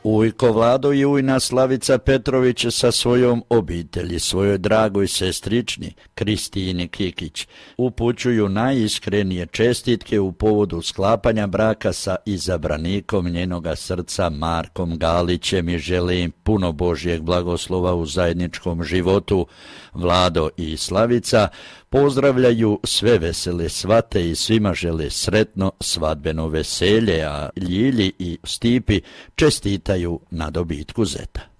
Ujko Vlado i ujna Slavica Petrović sa svojom obitelji, svojoj dragoj sestrični Kristini Kikić upućuju najiskrenije čestitke u povodu sklapanja braka sa izabranikom njenoga srca Markom Galićem i žele im puno Božjeg blagoslova u zajedničkom životu. Vlado i Slavica pozdravljaju sve vesele svate i svima žele sretno svadbeno veselje, a Ljilji i Stipi čestitaju na dobitku zeta.